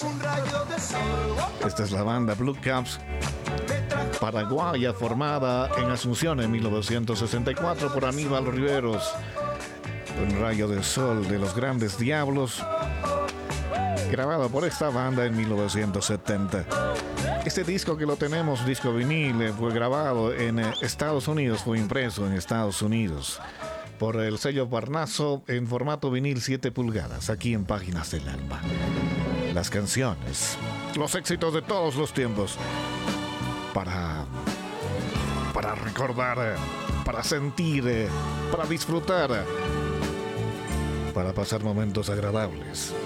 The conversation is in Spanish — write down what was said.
Esta es la banda Blue Caps, paraguaya, formada en Asunción en 1964 por Aníbal Riveros. Un rayo de sol de los Grandes Diablos, grabado por esta banda en 1970. Este disco que lo tenemos, disco vinil, fue grabado en Estados Unidos, fue impreso en Estados Unidos por el sello Parnaso en formato vinil 7 pulgadas, aquí en Páginas del Alma. Las canciones, los éxitos de todos los tiempos, para recordar, para sentir, para disfrutar, para pasar momentos agradables.